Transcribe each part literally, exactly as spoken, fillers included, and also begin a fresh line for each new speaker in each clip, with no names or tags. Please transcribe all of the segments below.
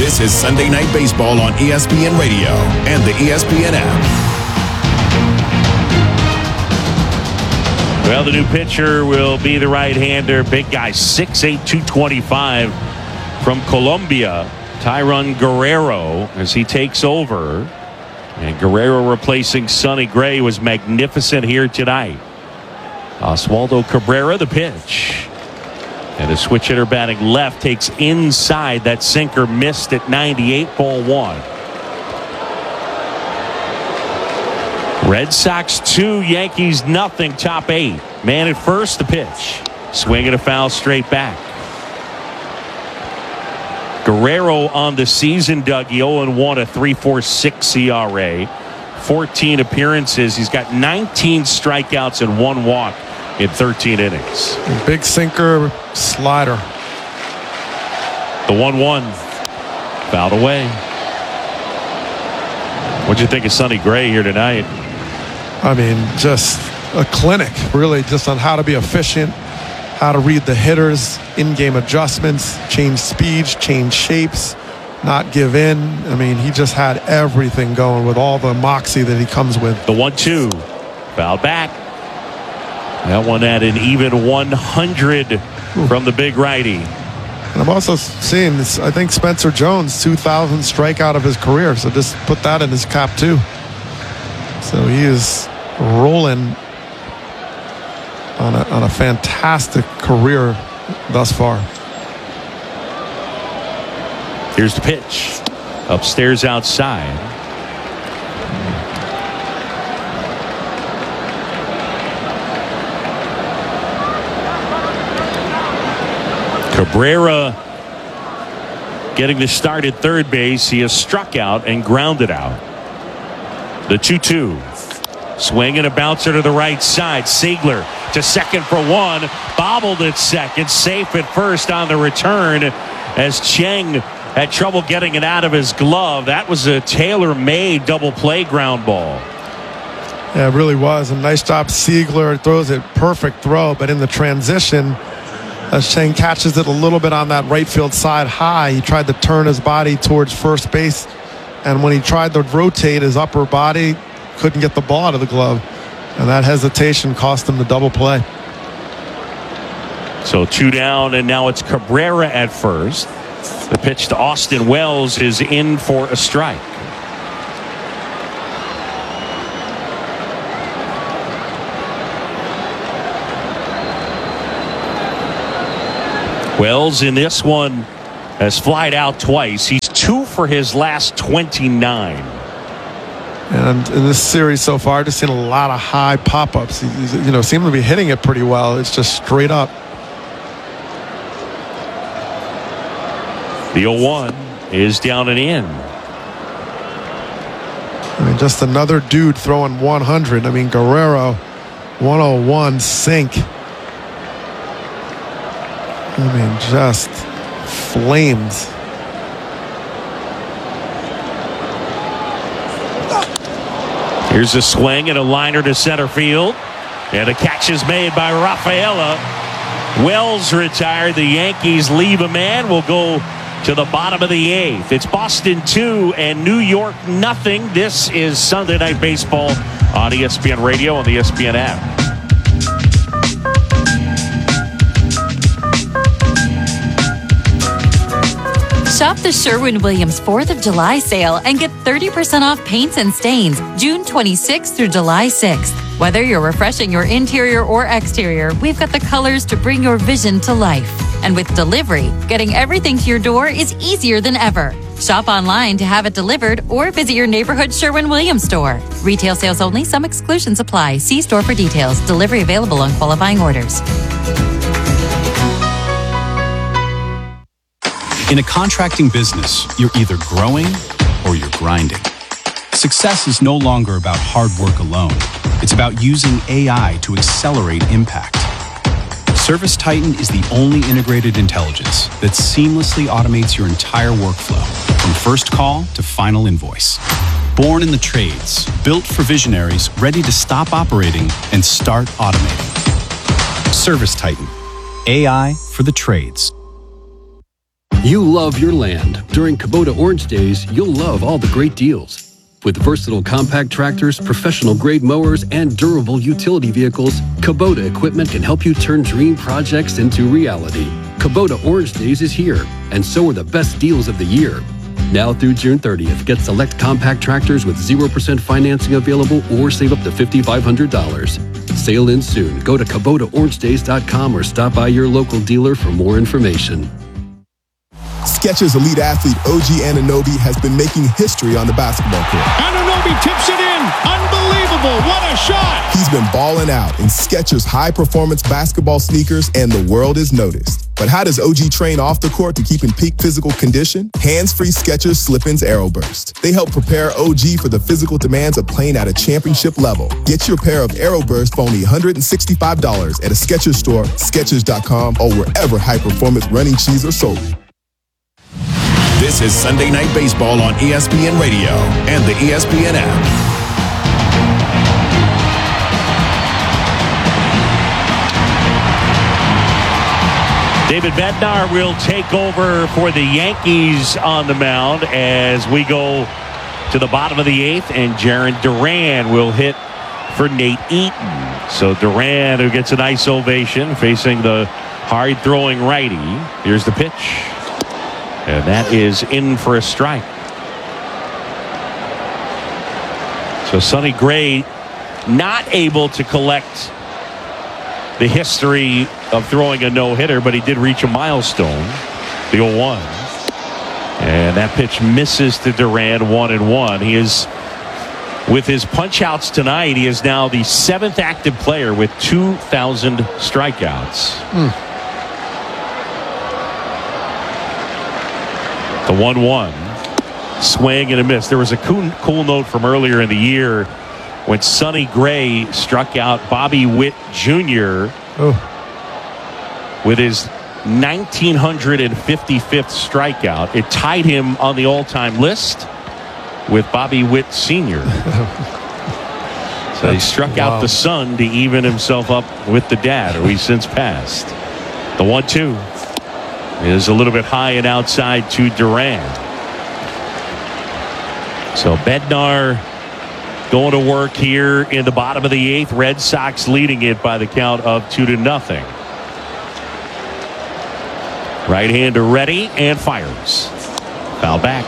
This is Sunday Night Baseball on E S P N Radio and the E S P N app.
Well, the new pitcher will be the right-hander. Big guy, six eight, two twenty-five from Colombia, Tyron Guerrero, as he takes over. And Guerrero replacing Sonny Gray was magnificent here tonight. Oswaldo Cabrera, the pitch. And a switch hitter batting left takes inside. That sinker missed at ninety-eight, ball one. Red Sox two, Yankees nothing, top eight. Man at first, the pitch. Swing and a foul straight back. Guerrero on the season, Dougie, oh and one, a three point four six E R A. fourteen appearances. He's got nineteen strikeouts and one walk in thirteen innings.
Big sinker, slider.
The one one. Fouled away. What'd you think of Sonny Gray here tonight?
I mean, just a clinic, really, just on how to be efficient, how to read the hitters, in-game adjustments, change speeds, change shapes, not give in. I mean, he just had everything going with all the moxie that he comes with.
The one two. Fouled back. That one at an even one hundred Ooh. From the big righty.
And I'm also seeing this, I think Spencer Jones, two thousand strikeout of his career. So just put that in his cap too. So he is rolling on a, on a fantastic career thus far.
Here's the pitch. Upstairs outside. Cabrera getting the start at third base. He has struck out and grounded out. The two two. Swing and a bouncer to the right side. Siegler to second for one. Bobbled at second. Safe at first on the return as Cheng had trouble getting it out of his glove. That was a tailor-made double play ground ball.
Yeah, it really was. A nice job. Siegler throws it. Perfect throw. But in the transition, as Cheng catches it a little bit on that right field side high, he tried to turn his body towards first base. And when he tried to rotate his upper body, couldn't get the ball out of the glove. And that hesitation cost him the double play.
So two down, and now it's Cabrera at first. The pitch to Austin Wells is in for a strike. Wells in this one has flied out twice. He's two for his last twenty-nine.
And in this series so far, just seen a lot of high pop-ups. He's, you know, seem to be hitting it pretty well. It's just straight up.
The oh one is down and in.
I mean, just another dude throwing one hundred. I mean, Guerrero, one oh one sink. I mean, just flames.
Here's a swing and a liner to center field. And a catch is made by Rafaela. Wells retired. The Yankees leave a man. Will go to the bottom of the eighth. It's Boston two and New York nothing. This is Sunday Night Baseball on E S P N Radio and the E S P N app.
Shop the Sherwin-Williams fourth of July sale and get thirty percent off paints and stains June twenty-sixth through July sixth. Whether you're refreshing your interior or exterior, we've got the colors to bring your vision to life. And with delivery, getting everything to your door is easier than ever. Shop online to have it delivered or visit your neighborhood Sherwin-Williams store. Retail sales only. Some exclusions apply. See store for details. Delivery available on qualifying orders.
In a contracting business, you're either growing or you're grinding. Success is no longer about hard work alone. It's about using A I to accelerate impact. ServiceTitan is the only integrated intelligence that seamlessly automates your entire workflow, from first call to final invoice. Born in the trades, built for visionaries ready to stop operating and start automating. ServiceTitan, A I for the trades.
You love your land. During Kubota Orange Days, you'll love all the great deals. With versatile compact tractors, professional-grade mowers, and durable utility vehicles, Kubota equipment can help you turn dream projects into reality. Kubota Orange Days is here, and so are the best deals of the year. Now through June thirtieth, get select compact tractors with zero percent financing available or save up to five thousand five hundred dollars. Sale ends soon. Go to Kubota Orange Days dot com or stop by your local dealer for more information.
Skechers elite athlete O G Anunoby has been making history on the basketball court.
Anunoby tips it in. Unbelievable. What a shot.
He's been balling out in Skechers high-performance basketball sneakers, and the world has noticed. But how does O G train off the court to keep in peak physical condition? Hands-free Skechers Slip-ins Aeroburst. They help prepare O G for the physical demands of playing at a championship level. Get your pair of Aeroburst for only one hundred sixty-five dollars at a Skechers store, Skechers dot com, or wherever high-performance running shoes are sold.
This is Sunday Night Baseball on E S P N Radio and the E S P N app.
David Bednar will take over for the Yankees on the mound as we go to the bottom of the eighth, and Jarren Duran will hit for Nate Eaton. So Duran, who gets a nice ovation, facing the hard-throwing righty. Here's the pitch. And that is in for a strike. So Sonny Gray not able to collect the history of throwing a no-hitter, but he did reach a milestone, the oh one. And that pitch misses to Duran, one and one. He is, with his punch-outs tonight, he is now the seventh active player with two thousand strikeouts.
Mm.
The one one. Swing and a miss. There was a cool, cool note from earlier in the year when Sonny Gray struck out Bobby Witt Junior
Oh.
with his one thousand nine hundred fifty-fifth strikeout. It tied him on the all-time list with Bobby Witt Senior So he struck
wow.
out the son to even himself up with the dad, who he's since passed. The one two is a little bit high and outside to Duran. So Bednar going to work here in the bottom of the eighth. Red Sox leading it by the count of two to nothing. Right-hander ready and fires. Foul back.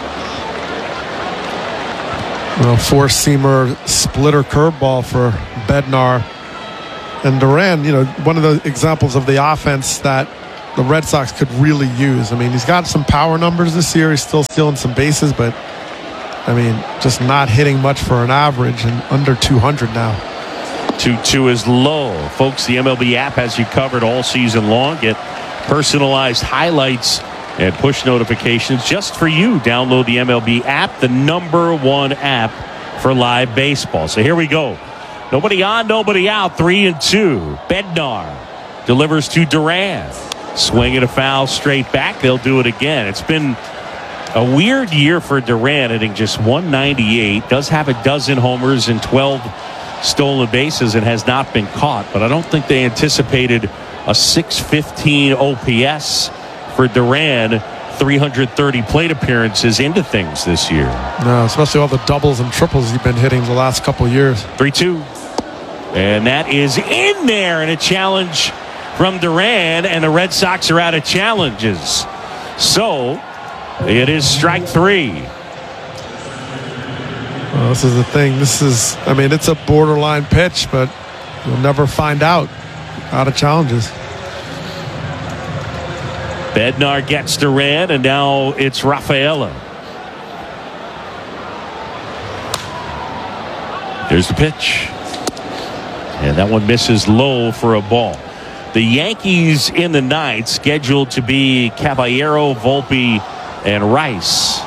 Well, four-seamer splitter curveball for Bednar. And Duran, you know, one of the examples of the offense that the Red Sox could really use. I mean, he's got some power numbers this year. He's still stealing some bases, but, I mean, just not hitting much for an average and under two hundred now.
two two is low. Folks, the M L B app has you covered all season long. Get personalized highlights and push notifications just for you. Download the M L B app, the number one app for live baseball. So here we go. Nobody on, nobody out. Three and two. Bednar delivers to Duran. Swing and a foul straight back. They'll do it again. It's been a weird year for Duran, hitting just one ninety-eight. Does have a dozen homers and twelve stolen bases and has not been caught. But I don't think they anticipated a six fifteen O P S for Duran. three hundred thirty plate appearances into things this year.
No, especially all the doubles and triples he's been hitting the last couple of years.
three two. And that is in there, and a challenge from Duran, and the Red Sox are out of challenges. So it is strike three.
Well, this is the thing. This is, I mean, it's a borderline pitch, but you'll never find out. Out of challenges.
Bednar gets Duran, and now it's Rafaela. Here's the pitch. And that one misses low for a ball. The Yankees in the ninth scheduled to be Caballero, Volpe, and Rice.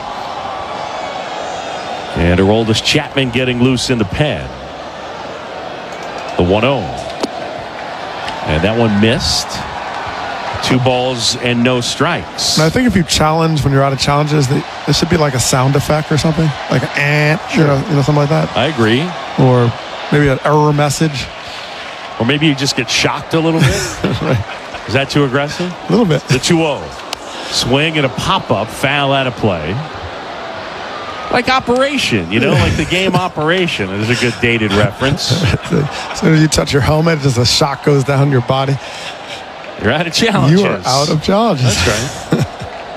And Aroldis Chapman getting loose in the pen. The one oh. And that one missed. Two balls and no strikes.
And I think if you challenge when you're out of challenges, they, there should be like a sound effect or something. Like an eh, sure. you, know, you know, something like that.
I agree.
Or maybe an error message.
Or maybe you just get shocked a little bit.
Right.
Is that too aggressive?
A little bit.
The two oh. Swing and a pop-up, foul out of play. Like Operation, you know, like the game Operation. Is a good dated reference.
As soon as you touch your helmet, just a shock goes down your body.
You're out of challenges.
You are out of challenges.
That's right.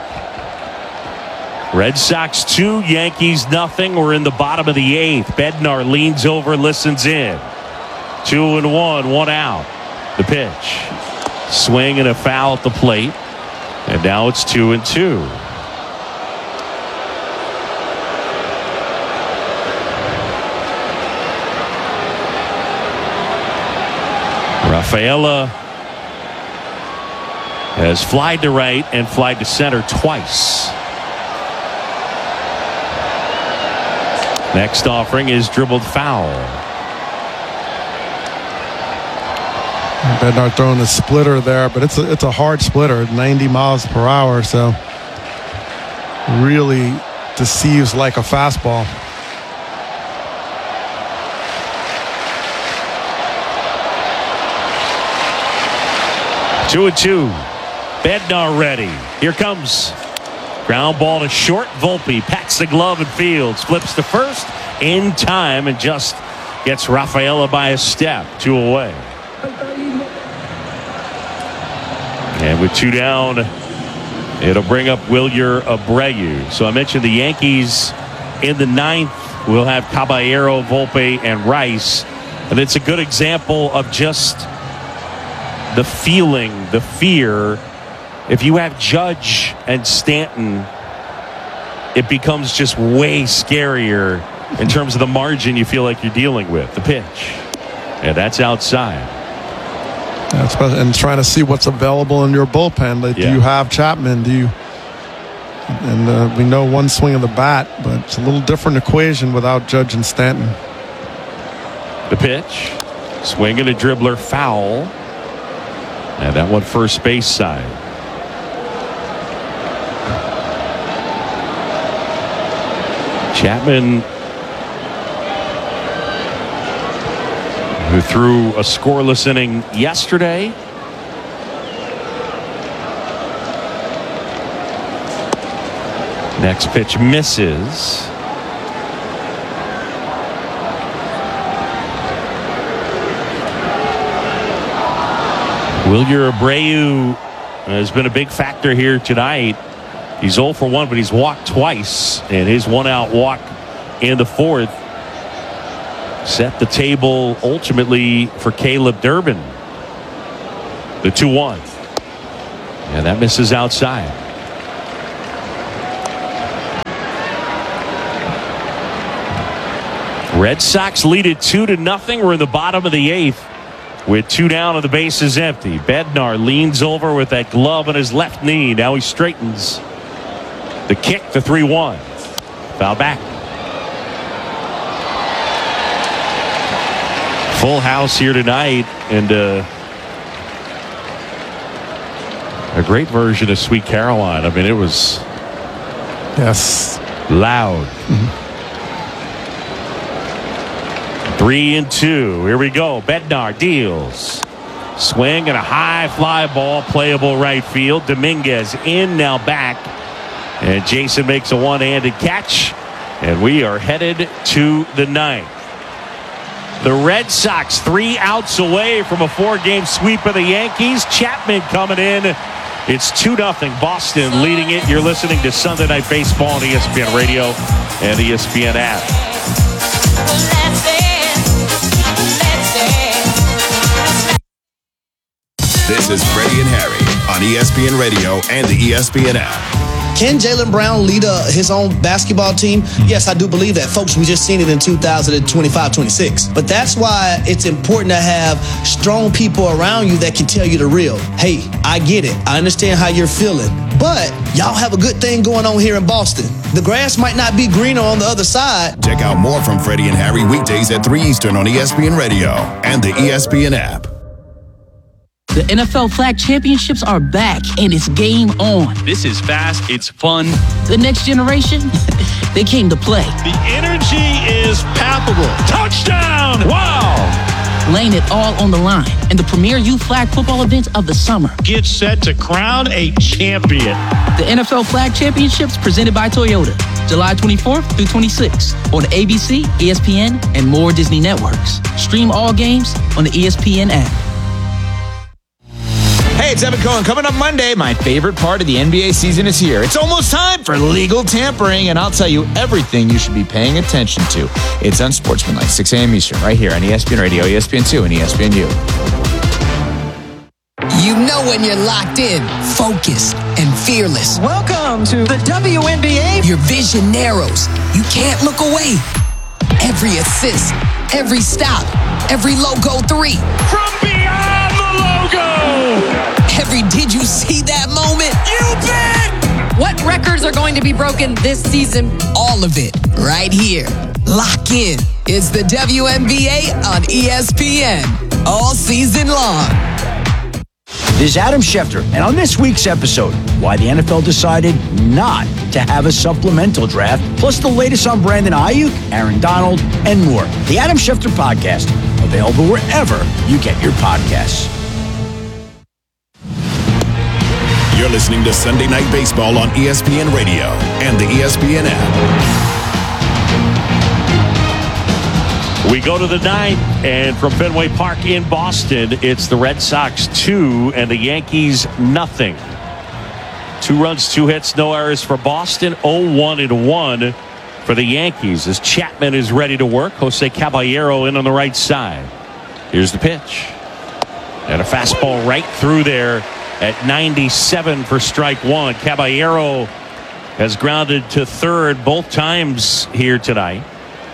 Red Sox two, Yankees nothing. We're in the bottom of the eighth. Bednar leans over, listens in. Two and one, one out. The pitch. Swing and a foul at the plate. And now it's two and two. Rafaela has flied to right and flied to center twice. Next offering is dribbled foul.
Bednar throwing the splitter there, but it's a, it's a hard splitter, ninety miles per hour, so really deceives like a fastball.
Two and two. Bednar ready. Here comes. Ground ball to short. Volpe pats the glove and fields. Flips to first in time and just gets Rafaela by a step. Two away. And with two down, it'll bring up Wilyer Abreu. So I mentioned the Yankees in the ninth will have Caballero, Volpe, and Rice. And it's a good example of just the feeling, the fear. If you have Judge and Stanton, it becomes just way scarier in terms of the margin you feel like you're dealing with. The pitch. And that's outside.
That's, and trying to see what's available in your bullpen. Like,
yeah.
Do you have Chapman? Do you? And uh, we know one swing of the bat, but it's a little different equation without Judge and Stanton.
The pitch. Swing and a dribbler foul. And that one first base side. Chapman, who threw a scoreless inning yesterday. Next pitch misses. Wilyer Abreu has been a big factor here tonight. He's oh for one, but he's walked twice, and his one-out walk in the fourth set the table ultimately for Caleb Durbin. The two one. And that misses outside. Red Sox lead it two to nothing. We're in the bottom of the eighth with two down and the base is empty. Bednar leans over with that glove on his left knee. Now he straightens. The kick, the three one. Foul back. Full house here tonight, and uh, a great version of Sweet Caroline. I mean, it was
yes
loud.
Mm-hmm.
Three and two. Here we go. Bednar deals. Swing and a high fly ball, playable right field. Dominguez in, now back. And Jason makes a one-handed catch. And we are headed to the ninth. The Red Sox three outs away from a four-game sweep of the Yankees. Chapman coming in. It's two nothing Boston leading it. You're listening to Sunday Night Baseball on E S P N Radio and E S P N app.
This is Freddie and Harry on E S P N Radio and the E S P N app.
Can Jaylen Brown lead uh, his own basketball team? Yes, I do believe that. Folks, we just seen it in two thousand twenty-five twenty-six. But that's why it's important to have strong people around you that can tell you the real. Hey, I get it. I understand how you're feeling. But y'all have a good thing going on here in Boston. The grass might not be greener on the other side.
Check out more from Freddie and Harry weekdays at three Eastern on E S P N Radio and the E S P N app.
The N F L Flag Championships are back, and it's game on.
This is fast, it's fun.
The next generation, they came to play.
The energy is palpable. Touchdown!
Wow!
laying it all on the line in the premier youth flag football event of the summer.
Get set to crown a champion.
The N F L Flag Championships presented by Toyota, July twenty-fourth through twenty-sixth on A B C, E S P N, and more Disney networks. Stream all games on the E S P N app.
Hey, it's Evan Cohen. Coming up Monday, my favorite part of the N B A season is here. It's almost time for legal tampering, and I'll tell you everything you should be paying attention to. It's Unsportsmanlike, six a.m. Eastern, right here on E S P N Radio, E S P N two, and E S P N U.
You know when you're locked in, focused, and fearless.
Welcome to the W N B A.
Your vision narrows. You can't look away. Every assist, every stop, every logo three.
From beyond the logo.
Every did you see that moment?
You bet.
What records are going to be broken this season?
All of it right here. Lock in. It's the W N B A on E S P N all season long.
This is Adam Schefter, and on this week's episode, why the N F L decided not to have a supplemental draft, plus the latest on Brandon Ayuk, Aaron Donald, and more. The Adam Schefter Podcast, available wherever you get your podcasts.
You're listening to Sunday Night Baseball on E S P N Radio and the E S P N app.
We go to the ninth, and from Fenway Park in Boston, it's the Red Sox two and the Yankees nothing. Two runs, two hits, no errors for Boston. oh one and one for the Yankees as Chapman is ready to work. Jose Caballero in on the right side. Here's the pitch. And a fastball right through there at ninety-seven for strike one. Caballero has grounded to third both times here tonight.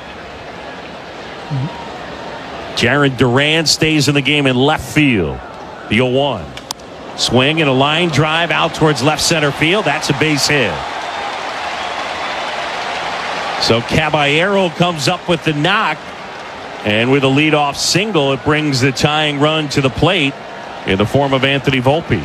Jaron Duran stays in the game in left field. The oh one. Swing and a line drive out towards left center field. That's a base hit. So Caballero comes up with the knock. And with a leadoff single, it brings the tying run to the plate in the form of Anthony Volpe.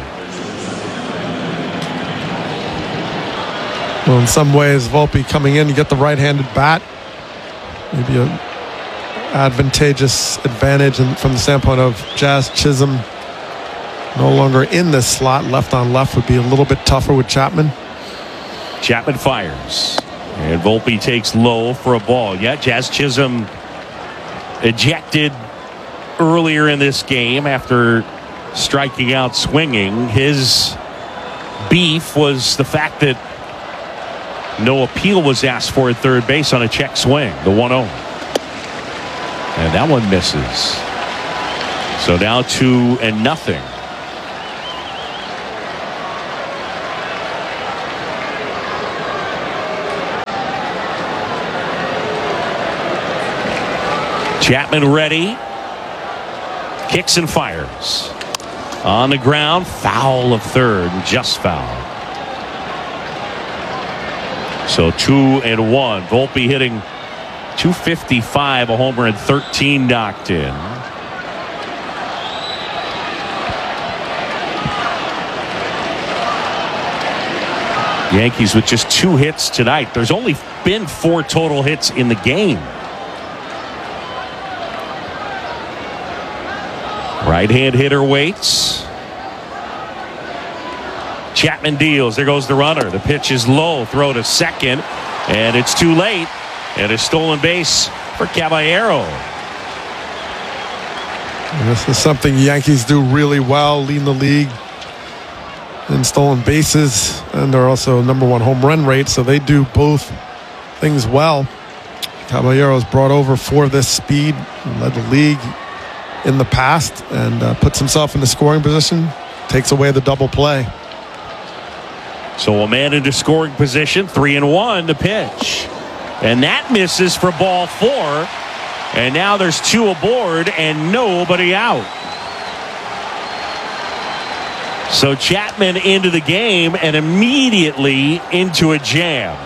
Well, in some ways, Volpe coming in to get the right-handed bat. Maybe a advantageous advantage in, from the standpoint of Jazz Chisholm no longer in this slot. Left on left would be a little bit tougher with Chapman.
Chapman fires. And Volpe takes low for a ball. Yeah, Jazz Chisholm ejected earlier in this game after striking out swinging. His beef was the fact that no appeal was asked for at third base on a check swing, the one oh. And that one misses. So now two and nothing. Chapman ready. Kicks and fires. On the ground, foul of third, just foul. So two and one. Volpe hitting two fifty-five, a homer and thirteen knocked in. Yankees with just two hits tonight. There's only been four total hits in the game. Right-hand hitter waits. Chapman deals. There goes the runner. The pitch is low. Throw to second. And it's too late. And a stolen base for Caballero.
And this is something the Yankees do really well, leading the league in stolen bases. And they're also number one home run rate. So they do both things well. Caballero's brought over for this speed, led the league in the past, and uh, puts himself in the scoring position, takes away the double play.
So a man into scoring position, three and one to pitch. And that misses for ball four. And now there's two aboard and nobody out. So Chapman into the game and immediately into a jam.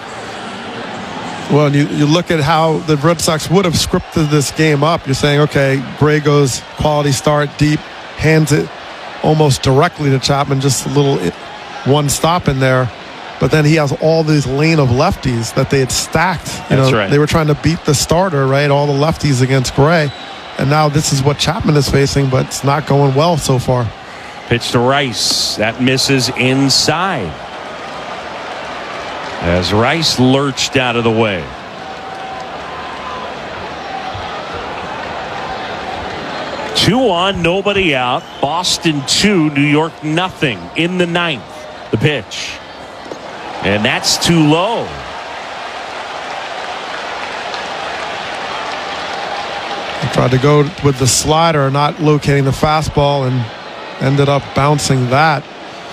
Well, you, you look at how the Red Sox would have scripted this game up. You're saying, okay, Gray goes quality start deep, hands it almost directly to Chapman, just a little one stop in there. But then he has all these lane of lefties that they had stacked. You
That's
know,
right.
They were trying to beat the starter, right? All the lefties against Gray. And now this is what Chapman is facing, but it's not going well so far.
Pitch to Rice. That misses inside. As Rice lurched out of the way. Two on, nobody out. Boston two, New York nothing in the ninth. The pitch. And that's too low.
Tried to go with the slider, not locating the fastball, and ended up bouncing that.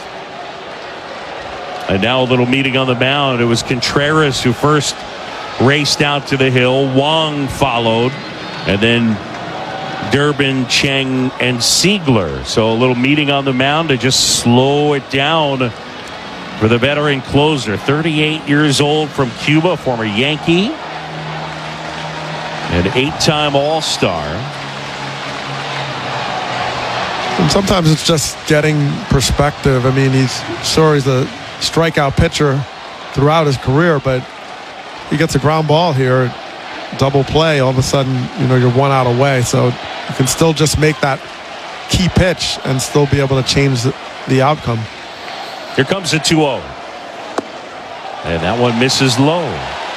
And now a little meeting on the mound. It was Contreras who first raced out to the hill. Wong followed. And then Durbin, Cheng, and Siegler. So a little meeting on the mound to just slow it down for the veteran closer. thirty-eight years old from Cuba, former Yankee. An eight-time All-Star.
And sometimes it's just getting perspective. I mean, he's sure he's a strikeout pitcher throughout his career, but he gets a ground ball here, double play, all of a sudden, you know, you're one out away. So you can still just make that key pitch and still be able to change the, the outcome.
Here comes the two oh. And that one misses low.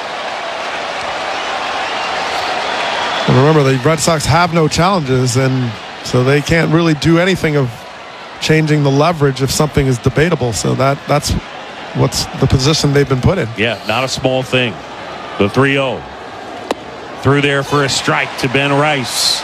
And remember, the Red Sox have no challenges, and so they can't really do anything of changing the leverage if something is debatable. So that that's what's the position they've been put in.
Yeah, not a small thing. The three oh. Through there for a strike to Ben Rice.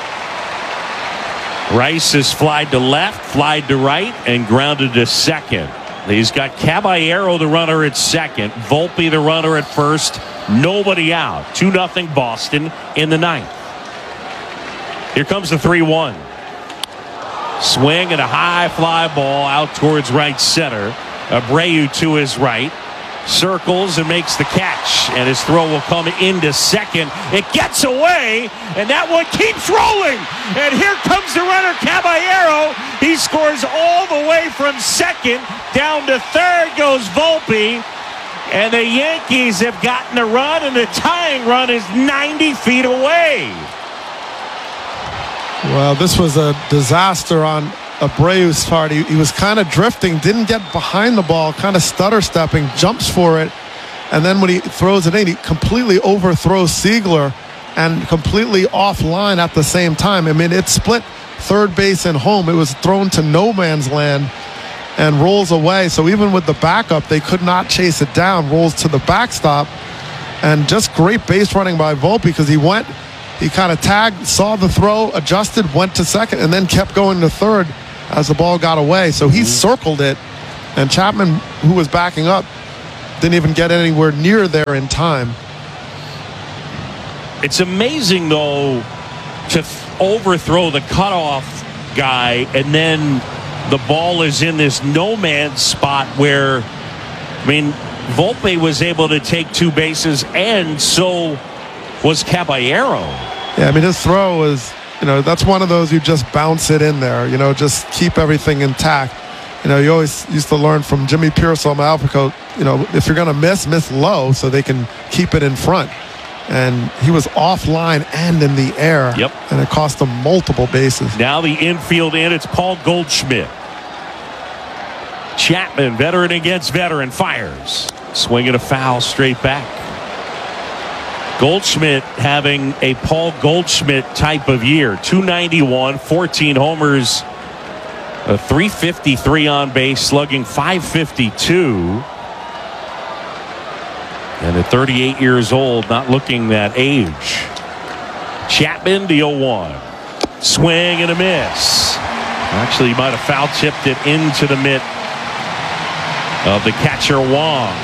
Rice is flied to left, flied to right, and grounded to second. He's got Caballero, the runner, at second. Volpe, the runner, at first. Nobody out. two nothing Boston in the ninth. Here comes the three one. Swing and a high fly ball out towards right center. Abreu to his right. Circles and makes the catch. And his throw will come into second. It gets away, and that one keeps rolling. And here comes the runner, Caballero. He scores all the way from second. Down to third goes Volpe. And the Yankees have gotten a run, and the tying run is ninety feet away.
Well, this was a disaster on Abreu's part. He, he was kind of drifting, didn't get behind the ball, kind of stutter stepping, jumps for it, and then when he throws it in, he completely overthrows Siegler and completely offline at the same time. I mean, it split third base and home. It was thrown to no man's land and rolls away. So even with the backup, they could not chase it down. Rolls to the backstop, and just great base running by Volpe, because he went, he kind of tagged, saw the throw, adjusted, went to second, and then kept going to third as the ball got away. So he mm-hmm. circled it, and Chapman, who was backing up, didn't even get anywhere near there in time.
It's amazing, though, to th- overthrow the cutoff guy, and then the ball is in this no man's spot where, I mean, Volpe was able to take two bases, and so was Caballero.
Yeah, I mean, his throw was, you know, that's one of those you just bounce it in there, you know, just keep everything intact. You know, you always used to learn from Jimmy Pearsall, my Alpha coach, you know, if you're going to miss, miss low so they can keep it in front. And he was offline and in the air.
Yep.
And it cost him multiple bases.
Now the infield in, it's Paul Goldschmidt. Chapman, veteran against veteran, fires. Swinging a foul straight back. Goldschmidt having a Paul Goldschmidt type of year. two ninety-one, fourteen homers, a three fifty-three on base, slugging five fifty-two. And at thirty-eight years old, not looking that age. Chapman, the oh one. Swing and a miss. Actually, he might have foul tipped it into the mitt of the catcher, Wong.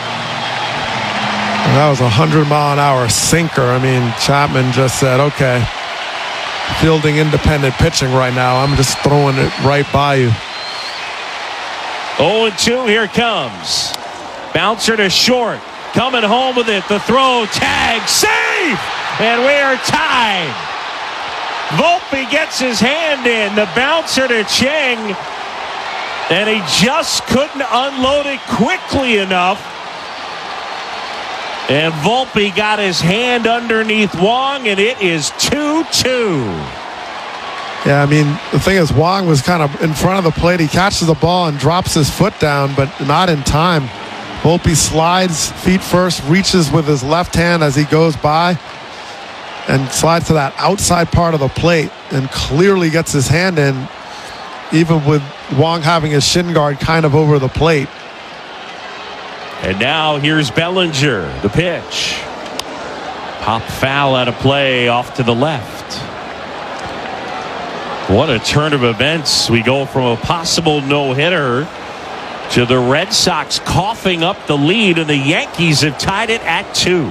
And that was a hundred mile an hour sinker. I mean, Chapman just said, okay, fielding independent pitching right now. I'm just throwing it right by you.
oh and two, here it comes. Bouncer to short. Coming home with it. The throw, tag, save! And we are tied. Volpe gets his hand in. The bouncer to Cheng. And he just couldn't unload it quickly enough. And Volpe got his hand underneath Wong, and it is two two.
Yeah, I mean, the thing is, Wong was kind of in front of the plate. He catches the ball and drops his foot down, but not in time. Volpe slides feet first, reaches with his left hand as he goes by, and slides to that outside part of the plate and clearly gets his hand in, even with Wong having his shin guard kind of over the plate.
And now here's Bellinger, the pitch. Pop foul out of play off to the left. What a turn of events. We go from a possible no-hitter to the Red Sox coughing up the lead, and the Yankees have tied it at two.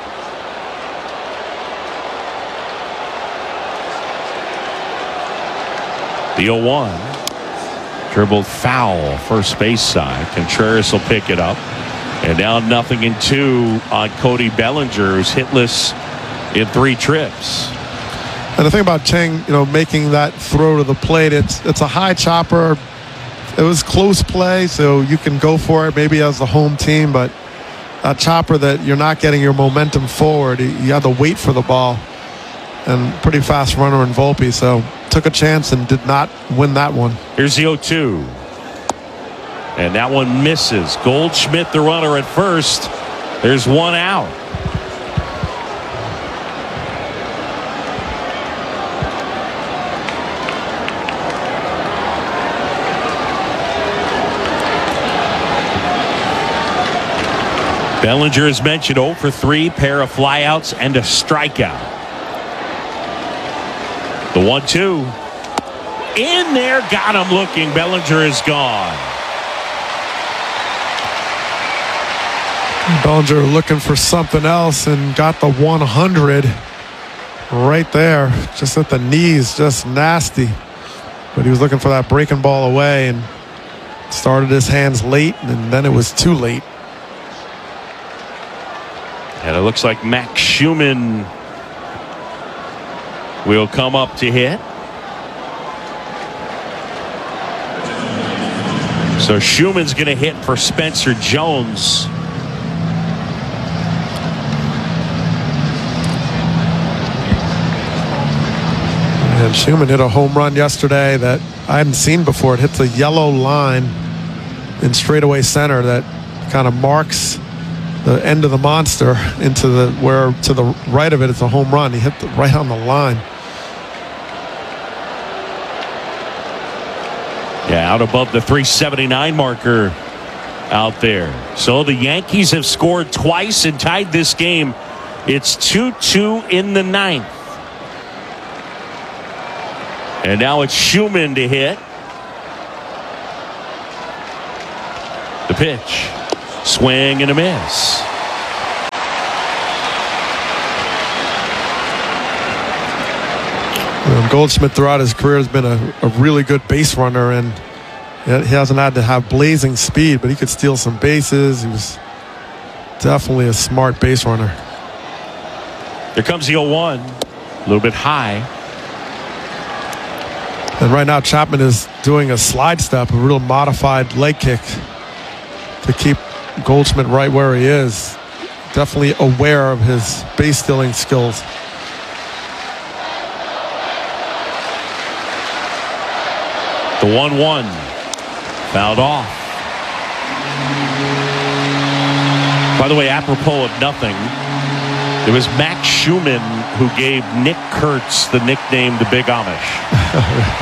The oh one. Dribbled foul, first base side. Contreras will pick it up. And now nothing in two on Cody Bellinger, who's hitless in three trips.
And the thing about Chang, you know, making that throw to the plate, it's it's a high chopper. It was close play, so you can go for it maybe as the home team, but a chopper that you're not getting your momentum forward. You have to wait for the ball. And pretty fast runner in Volpe, so took a chance and did not win that one.
Here's the oh two. And that one misses. Goldschmidt, the runner at first. There's one out. Bellinger is mentioned oh for three, pair of flyouts and a strikeout. The one two. In there, got him looking. Bellinger is gone.
Bellinger looking for something else and got the one hundred right there, just at the knees, just nasty. But he was looking for that breaking ball away and started his hands late, and then it was too late.
And it looks like Max Schumann will come up to hit. So Schumann's going to hit for Spencer Jones.
And Schumann hit a home run yesterday that I hadn't seen before. It hits a yellow line in straightaway center that kind of marks the end of the monster into the where to the right of it. It's a home run. He hit the, right on the line.
Yeah, out above the three seventy-nine marker out there. So the Yankees have scored twice and tied this game. It's two two in the ninth. And now it's Schumann to hit. The pitch. Swing and a miss.
Um, Goldschmidt throughout his career has been a, a really good base runner, and he hasn't had to have blazing speed, but he could steal some bases. He was definitely a smart base runner.
Here comes the oh one. A little bit high.
And right now Chapman is doing a slide step, a real modified leg kick to keep Goldschmidt right where he is. Definitely aware of his base stealing skills.
The one one. Fouled off. By the way, apropos of nothing, it was Max Schumann who gave Nick Kurtz the nickname the Big Amish.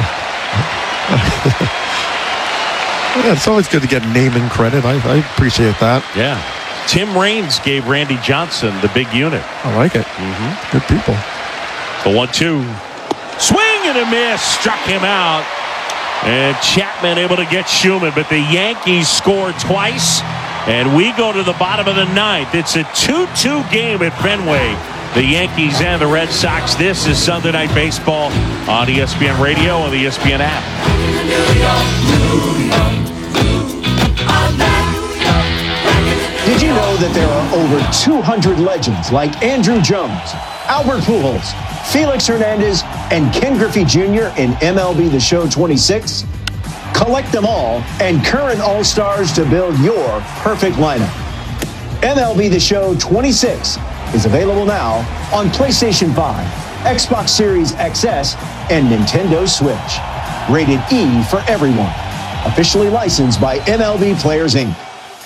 Yeah, it's always good to get name and credit. I, I appreciate that.
Yeah. Tim Raines gave Randy Johnson the Big Unit.
I like it.
Mm-hmm.
Good people.
The one two. Swing and a miss. Struck him out. And Chapman able to get Schumann. But the Yankees scored twice. And we go to the bottom of the ninth. It's a two two game at Fenway. The Yankees and the Red Sox. This is Sunday Night Baseball on E S P N Radio and the E S P N app.
Did you know that there are over two hundred legends like Andrew Jones, Albert Pujols, Felix Hernandez, and Ken Griffey Junior in M L B The Show twenty-six? Collect them all and current All-Stars to build your perfect lineup. M L B The Show twenty-six is available now on PlayStation five, Xbox Series X S, and Nintendo Switch. Rated E for everyone. Officially licensed by M L B Players, Incorporated.